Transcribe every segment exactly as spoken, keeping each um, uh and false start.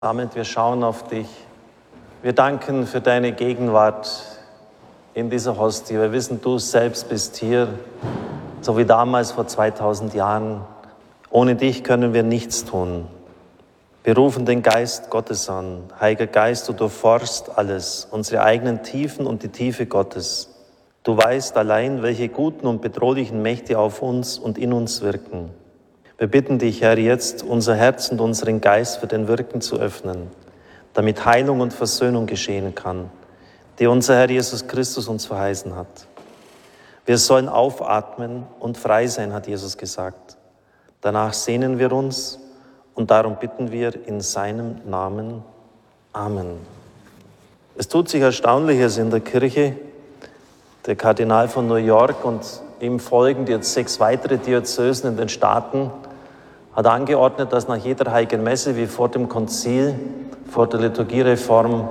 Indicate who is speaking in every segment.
Speaker 1: Amen, wir schauen auf dich. Wir danken für deine Gegenwart in dieser Hostie. Wir wissen, du selbst bist hier, so wie damals vor zweitausend Jahren. Ohne dich können wir nichts tun. Wir rufen den Geist Gottes an. Heiliger Geist, du durchforst alles, unsere eigenen Tiefen und die Tiefe Gottes. Du weißt allein, welche guten und bedrohlichen Mächte auf uns und in uns wirken. Wir bitten dich, Herr, jetzt unser Herz und unseren Geist für den Wirken zu öffnen, damit Heilung und Versöhnung geschehen kann, die unser Herr Jesus Christus uns verheißen hat. Wir sollen aufatmen und frei sein, hat Jesus gesagt. Danach sehnen wir uns und darum bitten wir in seinem Namen. Amen. Es tut sich Erstaunliches in der Kirche. Der Kardinal von New York und ihm folgend jetzt sechs weitere Diözesen in den Staaten hat angeordnet, dass nach jeder Heiligen Messe wie vor dem Konzil, vor der Liturgiereform,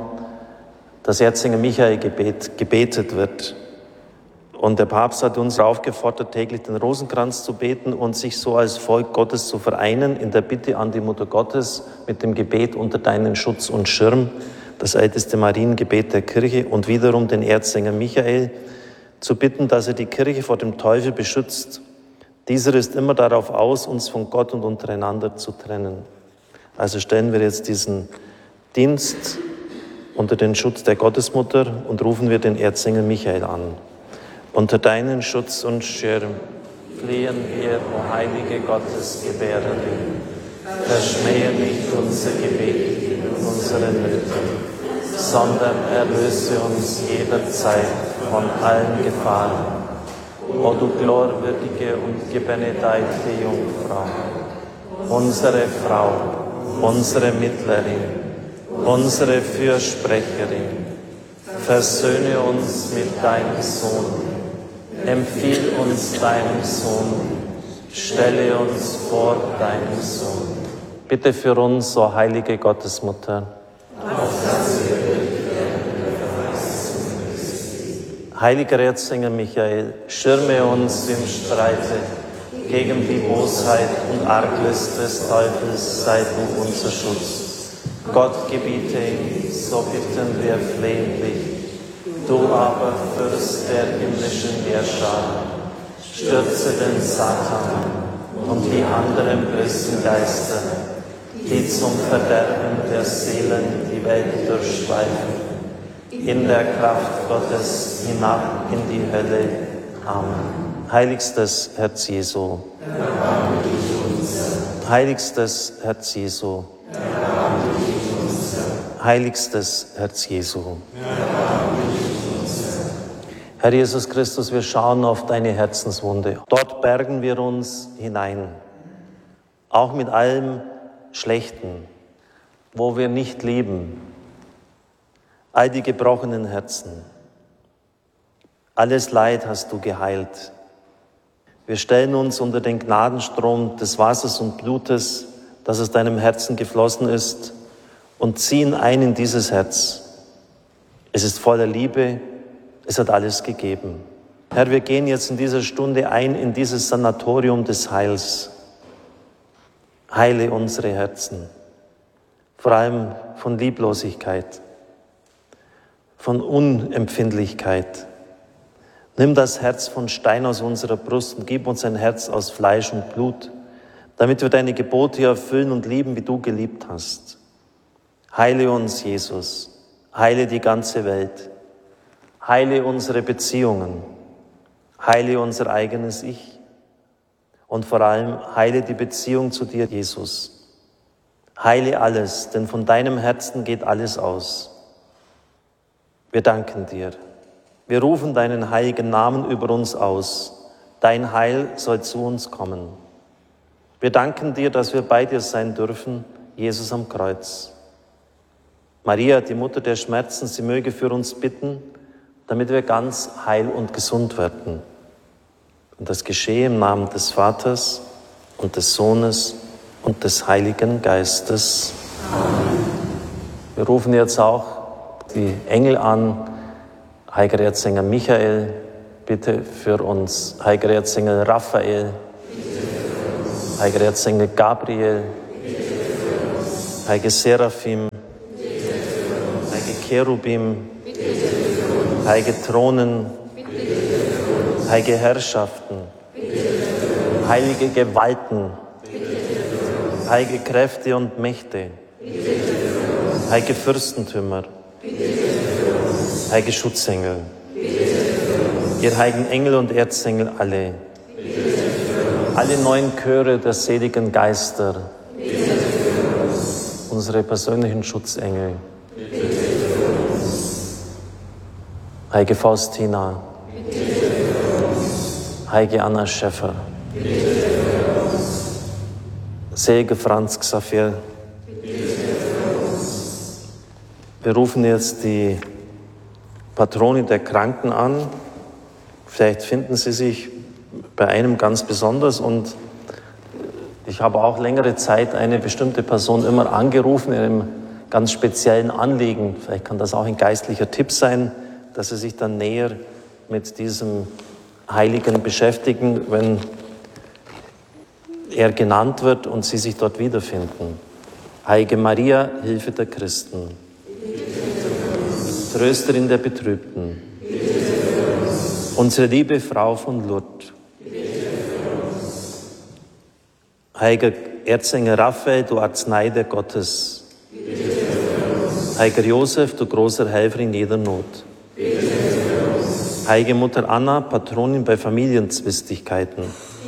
Speaker 1: das Erzinger Michael-Gebet gebetet wird. Und der Papst hat uns aufgefordert, täglich den Rosenkranz zu beten und sich so als Volk Gottes zu vereinen in der Bitte an die Mutter Gottes mit dem Gebet unter deinen Schutz und Schirm, das älteste Mariengebet der Kirche, und wiederum den Erzengel Michael zu bitten, dass er die Kirche vor dem Teufel beschützt. Dieser ist immer darauf aus, uns von Gott und untereinander zu trennen. Also stellen wir jetzt diesen Dienst unter den Schutz der Gottesmutter und rufen wir den Erzengel Michael an. Unter deinen Schutz und Schirm fliehen wir, o heilige Gottesgebärerin. Verschmähe nicht unser Gebet in unseren Nöten, sondern erlöse uns jederzeit von allen Gefahren. O du glorwürdige und gebenedeite Jungfrau, unsere Frau, unsere Mittlerin, unsere Fürsprecherin, versöhne uns mit deinem Sohn, empfiehl uns deinem Sohn, stelle uns vor deinem Sohn. Bitte für uns, o heilige Gottesmutter. Heiliger Erzengel Michael, schirme uns im Streite gegen die Bosheit und Arglist des Teufels, sei du unser Schutz. Gott gebiete ihm, so bitten wir flehentlich. Du aber, Fürst der himmlischen Heerschar, stürze den Satan und die anderen bösen Geister, die zum Verderben der Seelen die Welt durchschweifen, in der Kraft Gottes hinab in die Hölle. Amen. Heiligstes Herz Jesu. Heiligstes Herz Jesu. Heiligstes Herz Jesu. Herr Jesus Christus, wir schauen auf deine Herzenswunde. Dort bergen wir uns hinein, auch mit allem Schlechten, wo wir nicht lieben, all die gebrochenen Herzen. Alles Leid hast du geheilt. Wir stellen uns unter den Gnadenstrom des Wassers und Blutes, das aus deinem Herzen geflossen ist, und ziehen ein in dieses Herz. Es ist voller Liebe, es hat alles gegeben. Herr, wir gehen jetzt in dieser Stunde ein in dieses Sanatorium des Heils. Heile unsere Herzen, vor allem von Lieblosigkeit, von Unempfindlichkeit. Nimm das Herz von Stein aus unserer Brust und gib uns ein Herz aus Fleisch und Blut, damit wir deine Gebote erfüllen und lieben, wie du geliebt hast. Heile uns, Jesus. Heile die ganze Welt. Heile unsere Beziehungen. Heile unser eigenes Ich. Und vor allem heile die Beziehung zu dir, Jesus. Heile alles, denn von deinem Herzen geht alles aus. Wir danken dir. Wir rufen deinen heiligen Namen über uns aus. Dein Heil soll zu uns kommen. Wir danken dir, dass wir bei dir sein dürfen, Jesus am Kreuz. Maria, die Mutter der Schmerzen, sie möge für uns bitten, damit wir ganz heil und gesund werden. Und das geschehe im Namen des Vaters und des Sohnes und des Heiligen Geistes. Amen. Wir rufen jetzt auch die Engel an. Heiliger Erzengel Michael, bitte für uns. Heiliger Erzengel Raphael, Heiliger Erzengel Gabriel, Heilige Seraphim, heilige Cherubim, heilige Thronen, heilige Herrschaften, heilige Gewalten, heilige Kräfte und Mächte, heilige Fürstentümer, heilige Schutzengel, ihr heiligen Engel und Erzengel alle, alle neun Chöre der seligen Geister, unsere persönlichen Schutzengel, heilige Faustina, heilige Anna Schäffer, seliger Franz Xaver. Wir rufen jetzt die Patrone der Kranken an. Vielleicht finden Sie sich bei einem ganz besonders, und ich habe auch längere Zeit eine bestimmte Person immer angerufen in einem ganz speziellen Anliegen. Vielleicht kann das auch ein geistlicher Tipp sein, dass Sie sich dann näher mit diesem Heiligen beschäftigen, wenn er genannt wird und Sie sich dort wiederfinden. Heilige Maria, Hilfe der Christen, Trösterin der Betrübten, unsere liebe Frau von Lourdes, heiliger Erzengel Raphael, du Arznei der Gottes, heiliger Josef, du großer Helfer in jeder Not, heilige Mutter Anna, Patronin bei Familienzwistigkeiten,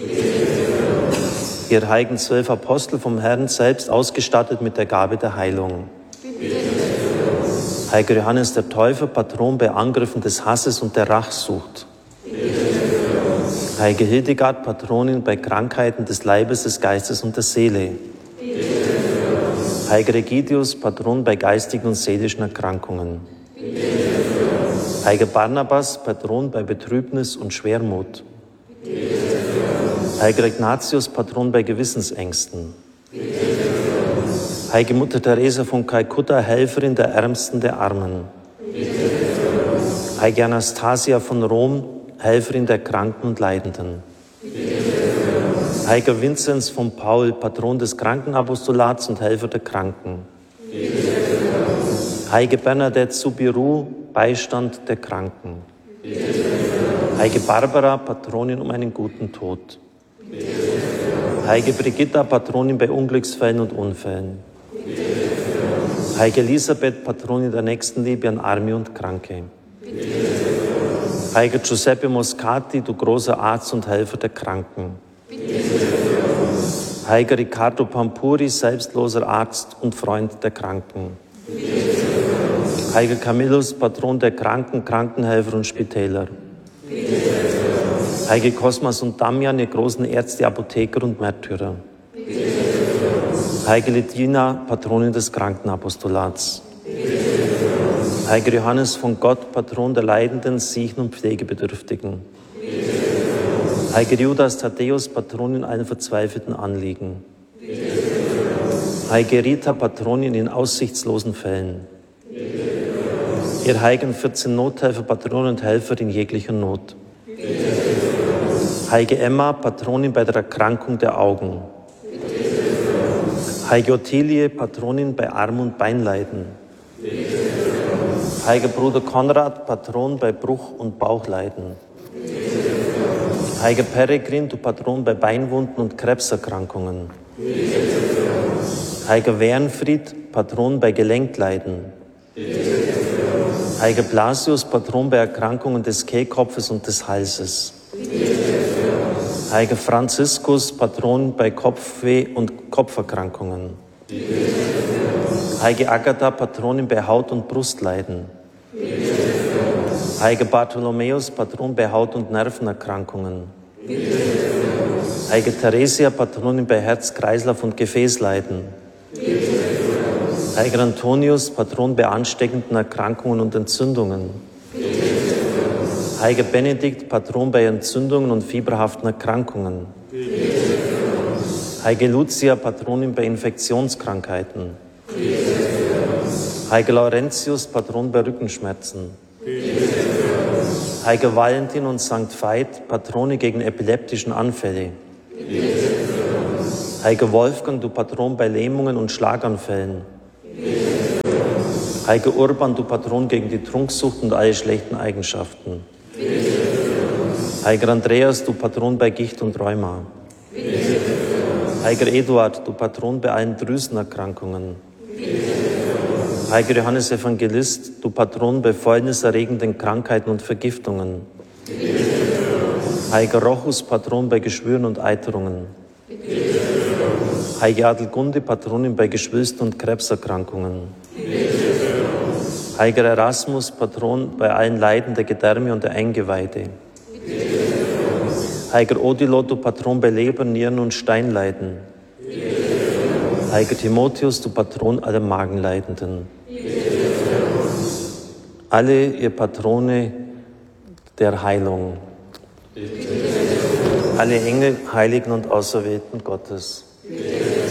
Speaker 1: ihr heiligen zwölf Apostel vom Herrn selbst ausgestattet mit der Gabe der Heilung, heiliger Johannes der Täufer, Patron bei Angriffen des Hasses und der Rachsucht, heilige Hildegard, Patronin bei Krankheiten des Leibes, des Geistes und der Seele, heiliger Egidius, Patron bei geistigen und seelischen Erkrankungen, heiliger Barnabas, Patron bei Betrübnis und Schwermut, heiliger Ignatius, Patron bei Gewissensängsten, heilige Mutter Teresa von Kalkutta, Helferin der Ärmsten der Armen, heilige Anastasia von Rom, Helferin der Kranken und Leidenden, heiliger Vinzenz von Paul, Patron des Krankenapostolats und Helfer der Kranken, heilige Bernadette Soubirous, Beistand der Kranken, heilige Barbara, Patronin um einen guten Tod, heilige Brigitta, Patronin bei Unglücksfällen und Unfällen, heilige Elisabeth, Patronin der Nächstenliebe an Arme und Kranke, heiliger Giuseppe Moscati, du großer Arzt und Helfer der Kranken, heiliger Riccardo Pampuri, selbstloser Arzt und Freund der Kranken, heiliger Camillus, Patron der Kranken, Krankenhelfer und Spitäler, heilige Cosmas und Damian, ihr großen Ärzte, Apotheker und Märtyrer, heilige Lidina, Patronin des Krankenapostolats, heiliger Johannes von Gott, Patron der Leidenden, Siechen und Pflegebedürftigen, heiliger Judas Thaddäus, Patron in allen verzweifelten Anliegen, heilige Rita, Patronin in aussichtslosen Fällen, ihr heiligen vierzehn Nothelfer, Patronen und Helfer in jeglicher Not, heilige Emma, Patronin bei der Erkrankung der Augen, heilige Ottilie, Patronin bei Arm- und Beinleiden, heiliger Bruder Konrad, Patron bei Bruch- und Bauchleiden, heiliger Peregrin, du Patron bei Beinwunden und Krebserkrankungen, heiliger Wernfried, Patron bei Gelenkleiden, heiliger Blasius, Patron bei Erkrankungen des Kehlkopfes und des Halses, heiliger Franziskus, Patron bei Kopfweh und Kopferkrankungen, heilige Agatha, Patronin bei Haut- und Brustleiden, heiliger Bartholomäus, Patron bei Haut- und Nervenerkrankungen, heilige Theresia, Patronin bei Herz-, Kreislauf- und Gefäßleiden, heiliger Antonius, Patron bei ansteckenden Erkrankungen und Entzündungen, heiliger Benedikt, Patron bei Entzündungen und fieberhaften Erkrankungen, heilige Lucia, Patronin bei Infektionskrankheiten, heiliger Laurentius, Patron bei Rückenschmerzen, heiliger Valentin und Sankt Veit, Patrone gegen epileptischen Anfälle, Heiliger Wolfgang, du Patron bei Lähmungen und Schlaganfällen. Heiliger Urban, du Patron gegen die Trunksucht und alle schlechten Eigenschaften. Heiliger Andreas, du Patron bei Gicht und Rheuma. Heiliger Eduard, du Patron bei allen Drüsenerkrankungen. Heiliger Johannes Evangelist, du Patron bei fäulniserregenden Krankheiten und Vergiftungen. Heiliger Rochus, Patron bei Geschwüren und Eiterungen. Heilige Adelgunde, Patronin bei Geschwülsten und Krebserkrankungen. Heiliger Erasmus, Patron bei allen Leiden der Gedärme und der Eingeweide. Heiliger Odilo, du Patron bei Leber, Nieren und Steinleiden. Heiliger Timotheus, du Patron aller Magenleidenden. Alle ihr Patrone der Heilung. Alle Engel, Heiligen und Auserwählten Gottes.